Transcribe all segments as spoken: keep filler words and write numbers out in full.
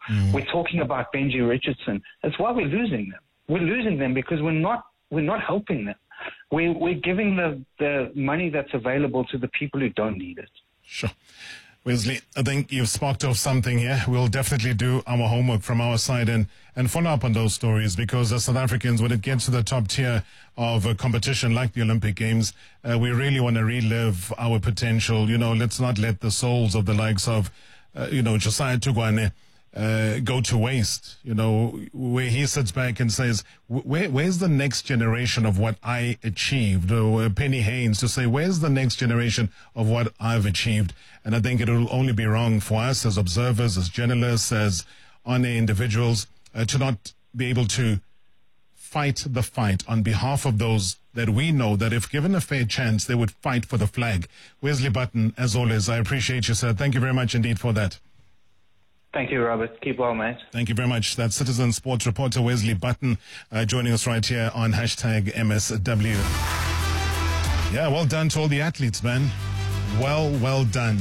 Mm. We're talking about Benji Richardson. That's why we're losing them. We're losing them because we're not we're not helping them. We're, we're giving the, the money that's available to the people who don't need it. Sure. Wesley, I think you've sparked off something here. We'll definitely do our homework from our side and, and follow up on those stories, because as South Africans, when it gets to the top tier of a competition like the Olympic Games, uh, we really want to relive our potential. You know, let's not let the souls of the likes of, uh, you know, Josiah Tugwane uh, go to waste. You know, where he sits back and says, where, where's the next generation of what I achieved? Or Penny Haynes to say, where's the next generation of what I've achieved? And I think it will only be wrong for us as observers, as journalists, as on-air individuals, uh, to not be able to fight the fight on behalf of those that we know that if given a fair chance, they would fight for the flag. Wesley Button, as always, I appreciate you, sir. Thank you very much indeed for that. Thank you, Robert. Keep well, mate. Thank you very much. That's Citizen Sports reporter Wesley Button uh, joining us right here on hashtag M S W. Yeah, well done to all the athletes, man. Well, well done.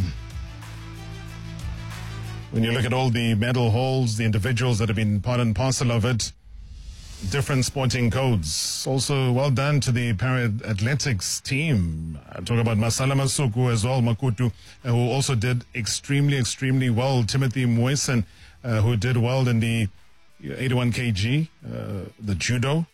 When you look at all the medal hauls, the individuals that have been part and parcel of it, different sporting codes. Also, well done to the para-athletics team. I'm talking about Masala Masuku as well, Makutu, uh, who also did extremely, extremely well. Timothy Moisen, uh, who did well in the eighty-one kilograms, uh, the judo.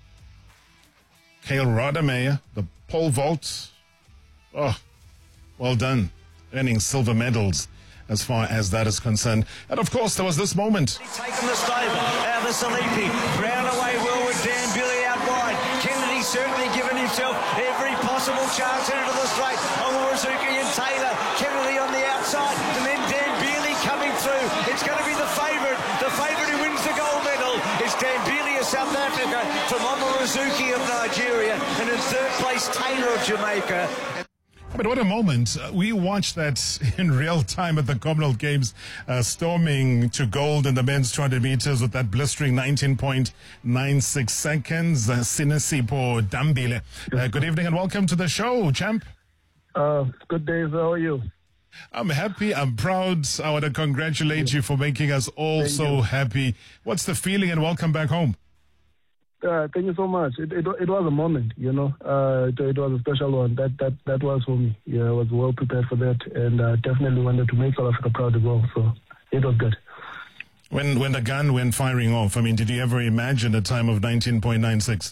Kale Rodemeyer, the pole vault. Oh, well done. Earning silver medals as far as that is concerned. And of course, there was this moment. Taking the stable out of Salipi. Brown away well with Dan Billy out wide. Kennedy certainly given himself every possible chance into the straight. Omoruzuki and Taylor. Kennedy on the outside. And then Dan Billy coming through. It's going to be the favourite. The favourite who wins the gold medal is Dan Billy of South Africa from Omoruzuki of Nigeria. And in third place, Taylor of Jamaica. But what a moment. Uh, we watched that in real time at the Commonwealth Games, uh, storming to gold in the men's two hundred meters with that blistering nineteen point nine six seconds. Uh, Sinesipho Dambile. Uh, good evening and welcome to the show, champ. Uh, good days. How are you? I'm happy. I'm proud. I want to congratulate you for making us all Thank so you. happy. What's the feeling and welcome back home? Uh, thank you so much. It, it it was a moment, you know. Uh, it, it was a special one. That that that was for me. Yeah, I was well prepared for that, and uh, definitely wanted to make South Africa proud as well. So it was good. When when the gun went firing off, I mean, did you ever imagine a time of nineteen point nine six?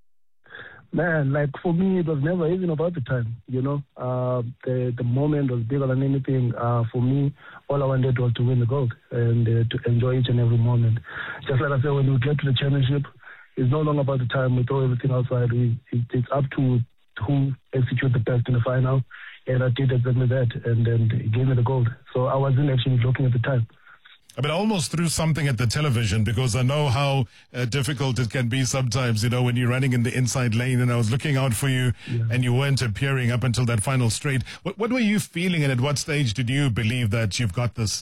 Man, like for me, it was never even about the time, you know. Uh, the the moment was bigger than anything. Uh, for me, all I wanted was to win the gold and uh, to enjoy each and every moment. Just like I said, when we get to the championship, it's no longer about the time. We throw everything outside. We, it, it's up to who execute the best in the final. And I did exactly that. And then it gave me the gold. So I wasn't actually looking at the time. I mean, I almost threw something at the television because I know how uh, difficult it can be sometimes, you know, when you're running in the inside lane, and I was looking out for you Yeah. and you weren't appearing up until that final straight. What, what were you feeling, and at what stage did you believe that you've got this?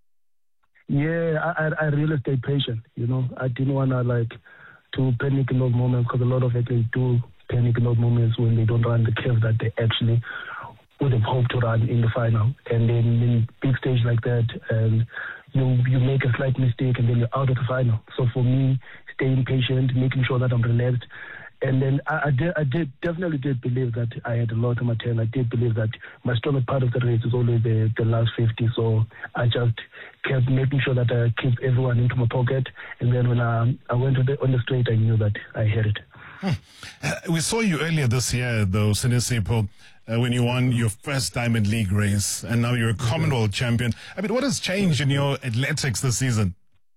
Yeah, I, I, I really stayed patient, you know. I didn't want to, like, to panic in those moments, because a lot of athletes do panic in those moments when they don't run the curve that they actually would have hoped to run in the final. And then in big stage like that, and you you make a slight mistake and then you're out of the final. So for me, staying patient, making sure that I'm relaxed. And then I, I, did, I did definitely did believe that I had a lot on my turn. I did believe that my strongest part of the race is always the, the last fifty. So I just kept making sure that I keep everyone into my pocket. And then when I, I went to the, on the straight, I knew that I had it. Hmm. Uh, we saw you earlier this year, though, Sinesipho, uh, when you won your first Diamond League race, and now you're a Commonwealth champion. I mean, what has changed in your athletics this season?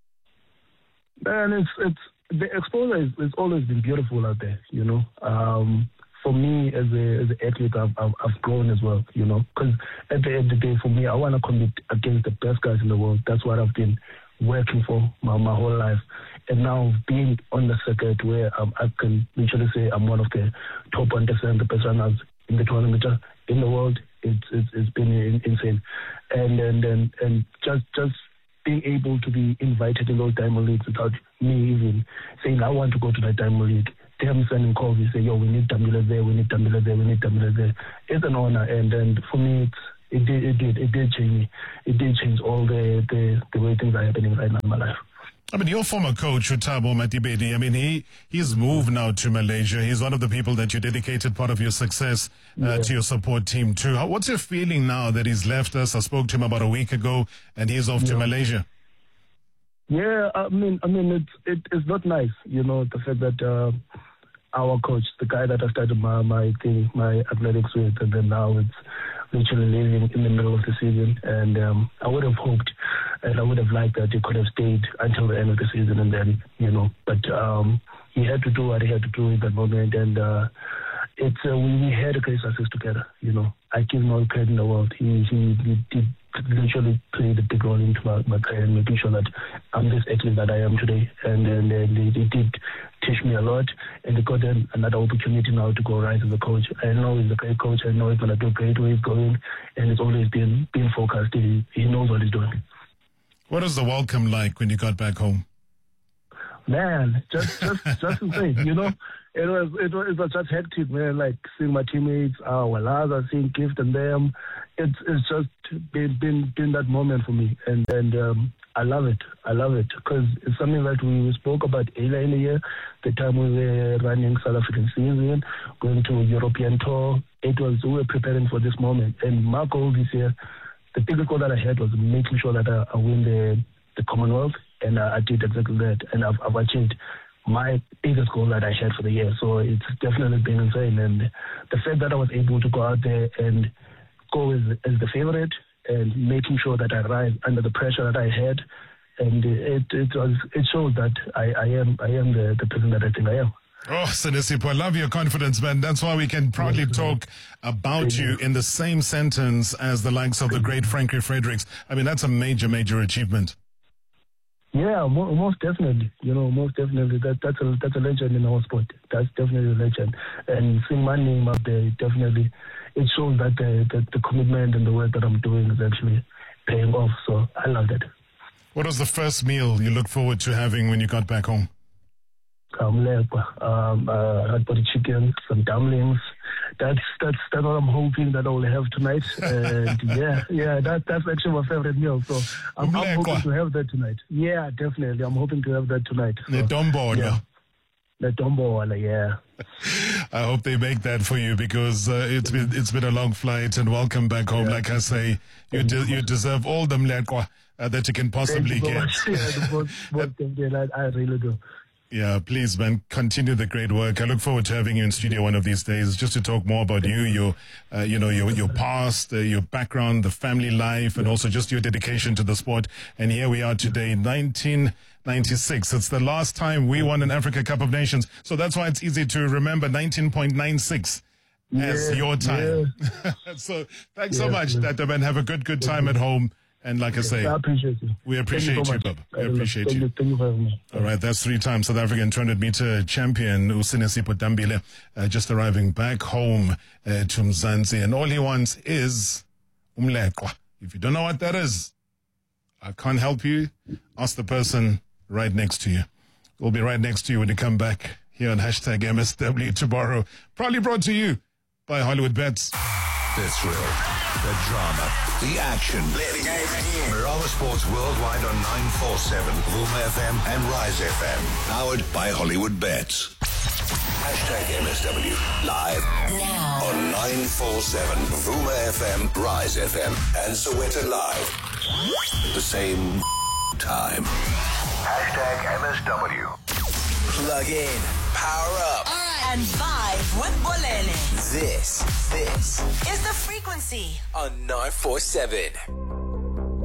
Man, it's it's the exposure is, it's always been beautiful out there, you know. Um, for me, as a as an athlete, I've, I've, I've grown as well, you know. Because at the end of the day, for me, I want to compete against the best guys in the world. That's what I've been working for my, my whole life. And now being on the circuit where um, I can literally say I'm one of the top one percent, the best runners in the tournament in the world, it's it's, it's been insane. And and and, and just just being able to be invited in those Diamond Leagues without me even saying I want to go to that Diamond League. Them sending calls, you say, yo, we need Dambile there, we need Dambile there, we need Dambile there. It's an honor, and and for me, it's it did, it did, it did change me. It did change all the, the, the way things are happening right now in my life. I mean, your former coach, Thabo Matibedi, I mean, he he's moved now to Malaysia. He's one of the people that you dedicated part of your success uh, Yeah. to your support team too. How, what's your feeling now that he's left us? I spoke to him about a week ago, and he's off to Yeah. Malaysia. Yeah, I mean, I mean, it's it, it's not nice, you know, the fact that uh, our coach, the guy that I started my my thing, my athletics with, and then now it's literally leaving in the middle of the season. And um, I would have hoped, and I would have liked that he could have stayed until the end of the season, and then, you know, but um, he had to do what he had to do in that moment, and uh, it's uh, we, we had a great success together, you know. I give him all credit in the world. He he, he did literally played a big role into my, my career and making sure that I'm this athlete that I am today. And then and, and he did teach me a lot, and he got an, another opportunity now to go rise as a coach. I know he's a great coach. I know he's going to do great where he's going, and it's always been, been focused. He, he knows what he's doing. What was the welcome like when you got back home? Man, just just just insane, you know. It was it was, it was just hectic, man. Like seeing my teammates, uh, well, others seeing Gift and them. It's it's just been been been that moment for me, and and um, I love it. I love it because it's something that we spoke about earlier in the year, the time we were running South African season, going to European tour. It was we were preparing for this moment, and my goal this year, the biggest goal that I had was making sure that I, I win the the Commonwealth. And uh, I did exactly that, and I've, I've achieved my biggest goal that I had for the year. So it's definitely been insane. And the fact that I was able to go out there and go as, as the favorite and making sure that I rise under the pressure that I had, and it it was it shows that I, I am I am the, the person that I think I am. Oh, Sinisipho, I love your confidence, man. That's why we can proudly talk about you in the same sentence as the likes of the great Frankie Fredericks. I mean, that's a major, major achievement. Yeah, mo- most definitely. You know, most definitely. That that's a that's a legend in our sport. That's definitely a legend. And seeing my name up there, definitely, it shows that the, the the commitment and the work that I'm doing is actually paying off. So I love that. What was the first meal you looked forward to having when you got back home? Um, um, uh, hot body chicken, some dumplings. That's that's that's what I'm hoping that I will have tonight. And yeah, yeah, that that's actually my favorite meal. So I'm, I'm hoping to have that tonight. Yeah, definitely. I'm hoping to have that tonight. So, the dombo, yeah. The dombo, yeah. I hope they make that for you because uh, it's been it's been a long flight, and welcome back home. Yeah. Like I say, you de- you deserve all the mlekwa uh, that you can possibly Thank you get. so much. Yeah, the most, most definitely, I, I really do. Yeah, please, man, continue the great work. I look forward to having you in studio one of these days, just to talk more about you, your, uh, you know, your your past, uh, your background, the family life, and also just your dedication to the sport. And here we are today, nineteen ninety-six. It's the last time we won an Africa Cup of Nations, so that's why it's easy to remember nineteen point nine six as Yeah, your time. yeah. So thanks so Yeah, much, yeah. Tata man. Have a good, good time at home. And like I say, I appreciate you. we appreciate Thank you, so you, much. Baba. We I appreciate thank you. you. Thank you for having me. All right, that's three-time South African two hundred meter champion Sinisipho Dambile, uh, just arriving back home uh, to Mzansi, and all he wants is umleqwa. If you don't know what that is, I can't help you. Ask the person right next to you. We'll be right next to you when you come back here on hashtag M S W tomorrow. Probably brought to you by Hollywood Bets. The thrill, the drama, the action. Play the game again. Marala Sports Worldwide on nine forty-seven, Vuma F M and Rise F M. Powered by Hollywood Bets. Hashtag M S W. Live now on nine forty-seven, Vuma F M, Rise F M, and Soweto Live. At the same time. Hashtag M S W. Plug in, power up, and vibe with Bolele. This, this is the frequency on nine forty-seven.